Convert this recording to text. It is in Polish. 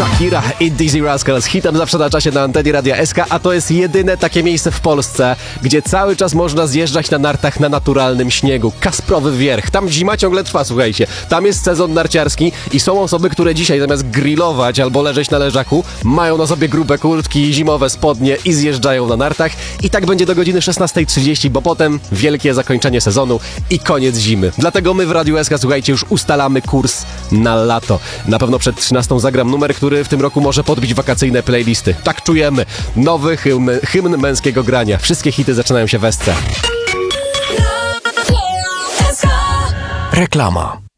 Shakira i Dizzy Rascals, hitem zawsze na czasie na antenie Radia SK, a to jest jedyne takie miejsce w Polsce, gdzie cały czas można zjeżdżać na nartach na naturalnym śniegu. Kasprowy Wierch. Tam zima ciągle trwa, słuchajcie. Tam jest sezon narciarski i są osoby, które dzisiaj zamiast grillować albo leżeć na leżaku, mają na sobie grube kurtki, zimowe spodnie i zjeżdżają na nartach. I tak będzie do godziny 16:30, bo potem wielkie zakończenie sezonu i koniec zimy. Dlatego my w Radiu SK, słuchajcie, już ustalamy kurs na lato. Na pewno przed 13 zagram numer, który w tym roku może podbić wakacyjne playlisty. Tak czujemy. Nowy hymn męskiego grania. Wszystkie hity zaczynają się w SC. Reklama.